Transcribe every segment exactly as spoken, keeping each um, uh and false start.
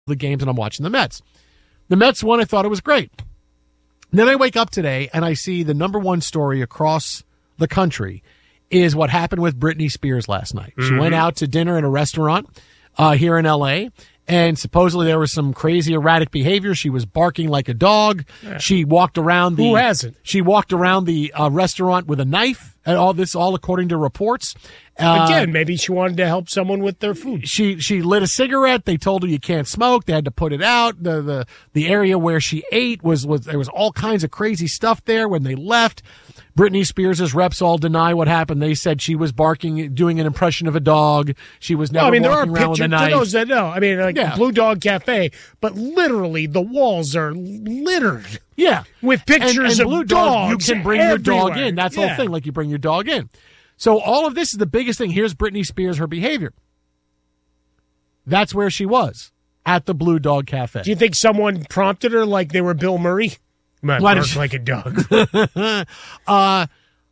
the games and I'm watching the Mets. The Mets won. I thought it was great. Then I wake up today and I see the number one story across the country is what happened with Britney Spears last night. Mm-hmm. She went out to dinner in a restaurant uh, here in L A, and supposedly there was some crazy erratic behavior. She was barking like a dog. Yeah. She walked around the. Who hasn't? She walked around the uh, restaurant with a knife, and all this, all according to reports. Uh, Again, maybe she wanted to help someone with their food. She she lit a cigarette. They told her you can't smoke. They had to put it out. The the the area where she ate was was there was all kinds of crazy stuff there when they left. Britney Spears' reps all deny what happened. They said she was barking, doing an impression of a dog. She was never no, I mean, walking there are around with a pictures, knife. For those that know, I mean, like yeah. Blue Dog Cafe, but literally the walls are littered. Yeah, with pictures and, and of Blue dogs. Dog, you can bring everywhere. your dog in. That's the yeah. whole thing. Like you bring your dog in. So all of this is the biggest thing. Here's Britney Spears, her behavior. That's where she was, at the Blue Dog Cafe. Do you think someone prompted her like they were Bill Murray? Might Why bark did she- like a dog. uh,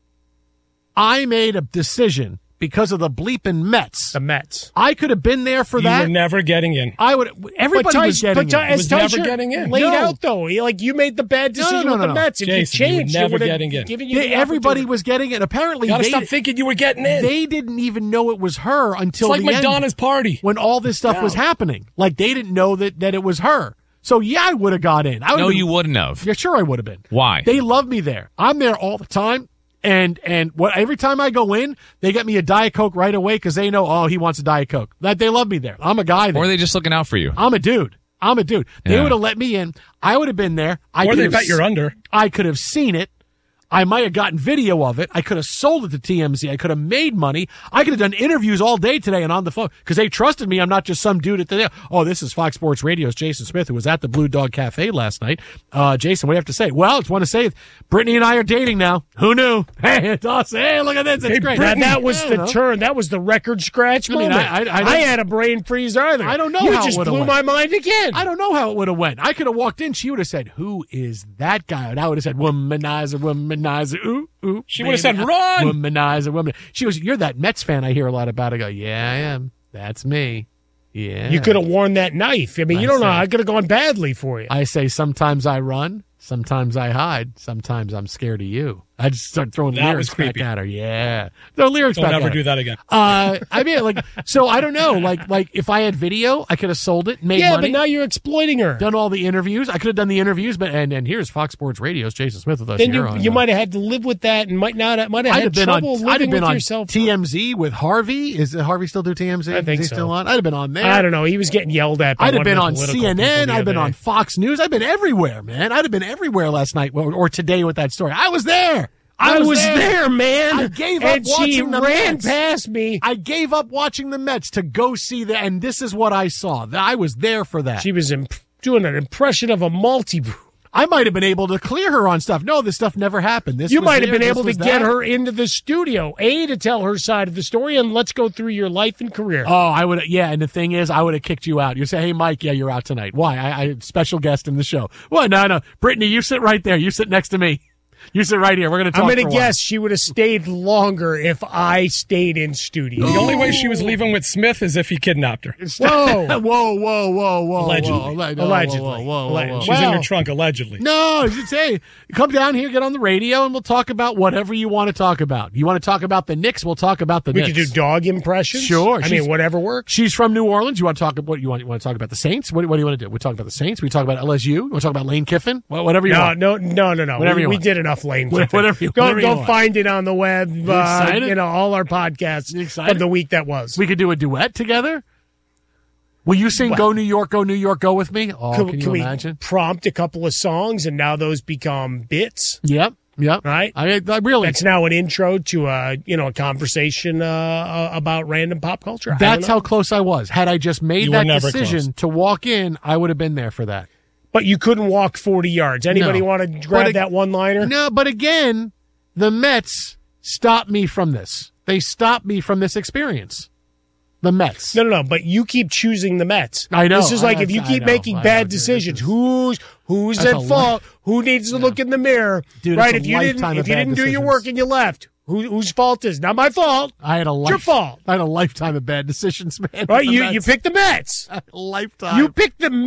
I made a decision because of the bleeping Mets. The Mets. I could have been there for you that. You were never getting in. I would. Everybody but was Tice, getting but in. Tice, was Tice never getting in. Laid No. out though, like you made the bad decision No, no, no, with no, the no. Mets. If Jason, you you were changed, never it getting in. Given you They, the everybody opportunity. was getting it. Apparently, You gotta they stop did- thinking you were getting in. They didn't even know it was her until it's like the Madonna's end, party when all this stuff Yeah. was happening. Like they didn't know that that it was her. So yeah, I would have got in. I No, been, you wouldn't have. Yeah, sure, I would have been. Why? They love me there. I'm there all the time. And and what every time I go in, they get me a Diet Coke right away because they know, oh, he wants a Diet Coke. That they love me there. I'm a guy there. Or are they just looking out for you? I'm a dude. I'm a dude. They Yeah. would have let me in. I would have been there. I or could they have bet you're s- under. I could have seen it. I might have gotten video of it. I could have sold it to T M Z. I could have made money. I could have done interviews all day today and on the phone because they trusted me. I'm not just some dude at the, oh, this is Fox Sports Radio's Jason Smith, who was at the Blue Dog Cafe last night. Uh, Jason, what do you have to say? Well, I just want to say Brittany and I are dating now. Who knew? Hey, it's awesome. Hey, look at this. It's Hey, great. That, that was Yeah, the you know. turn. That was the record scratch I mean, moment. I- I- I I, don't- had a brain freeze either. I don't know You how it just would've blew went. my mind again. I don't know how it would have went. I could have walked in. She would have said, who is that guy? And I would have said, womanizer, womanizer, ooh, ooh. She would have baby, said, run! Womanizer, woman. She goes, you're that Mets fan I hear a lot about. I go, yeah, I am. That's me. Yeah. You could have worn that knife. I mean, I you don't know. see. I could have gone badly for you. I say sometimes I run, sometimes I hide, sometimes I'm scared of you. I just start throwing That lyrics was back creepy. at her. Yeah. Throw lyrics Don't back ever at her. do that again. Uh, I mean, like, so I don't know. Like, like if I had video, I could have sold it, made yeah, money. but now you're exploiting her. Done all the interviews. I could have done the interviews, but and, and here's Fox Sports Radio's Jason Smith with us Then here you on, you uh, might have had to live with that, and might not might have I'd had have been trouble on. living I'd have been with on yourself. T M Z with Harvey. Is Harvey still do T M Z? I think Is he so. still on? I'd have been on there. I don't know. He was getting yelled at. By I'd have one been of the on political C N N. people the I've been other on day. Fox News. I've been everywhere, man. I'd have been everywhere last night or, or today with that story. I was there. I, I was there. there, man. I gave up and she watching the ran Mets. past me. I gave up watching the Mets to go see the, and this is what I saw. I was there for that. She was imp- doing an impression of a multi. I might have been able to clear her on stuff. No, this stuff never happened. This You was might have there, been this able to was get that. her into the studio, A, to tell her side of the story, and let's go through your life and career. Oh, I would. Yeah, and the thing is, I would have kicked you out. You say, "Hey, Mike, yeah, you're out tonight." Why? I, I special guest in the show. What? No, no, Brittany, you sit right there. You sit next to me. You sit right here. We're going to talk. I'm going going to guess she would have stayed longer if I stayed in studio. The only way she was leaving with Smith is if he kidnapped her. Whoa. whoa, whoa, whoa, whoa, Allegedly. whoa, Alleg- Allegedly. whoa, whoa, whoa, whoa, Alleg- whoa. She's in Well- your trunk, allegedly. No, you say, come down here, get on the radio, and we'll talk about whatever you want to talk about. You want to talk about the Knicks? We'll talk about the We Knicks. could do dog impressions. Sure. I She's- mean, whatever works. She's from New Orleans. You want to talk about what you want? You want to talk about the Saints? What, what do you want to do? We talk about the Saints. We talk about L S U. We want to talk about Lane Kiffin. Well, whatever you No, want. no, no, no, no. Whatever we you we want. did enough Lane. Whatever Kiffin. you- Go, whatever you go want. find it on the web. You Uh, excited? you know, all our podcasts You excited? of the week that was. We could do a duet together. Will you sing "Go New York, Go New York, Go" with me? Oh, can, can, can you we imagine? prompt a couple of songs, and now those become bits? Yep, yep. Right? I, I really. That's now an intro to a you know a conversation uh, about random pop culture. I don't That's know. how close I was. Had I just made You were that never decision close. to walk in, I would have been there for that. But you couldn't walk forty yards. Anybody No. want to grab But ag- that one liner? No, but again, the Mets stopped me from this. They stopped me from this experience. The Mets. No, no, no. But you keep choosing the Mets. I know. This is like I- if you I keep know. making I know, bad dude. decisions, This is- who's who's That's at a fault? Who needs to look in the mirror? Dude, right? it's If a you didn't, lifetime if of you bad didn't do your decisions. work and you left, who, whose fault is? Not my fault. I had a It's life, your fault. I had a lifetime of bad decisions, man. Right? with the You Mets. you picked the Mets. I had a lifetime. You picked the